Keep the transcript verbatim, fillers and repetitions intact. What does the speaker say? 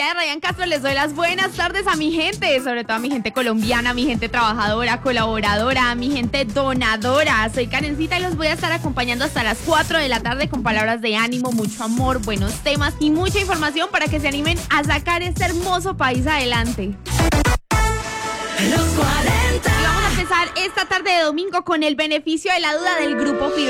ya de Ryan Castro les doy las buenas tardes a mi gente, sobre todo a mi gente colombiana, a mi gente trabajadora, colaboradora, a mi gente donadora. Soy Karencita y los voy a estar acompañando hasta las cuatro de la tarde con palabras de ánimo, mucho amor, buenos temas y mucha información para que se animen a sacar este hermoso país adelante. Los cuarenta. Y vamos a empezar esta tarde de domingo con el beneficio de la duda del Grupo Fibra.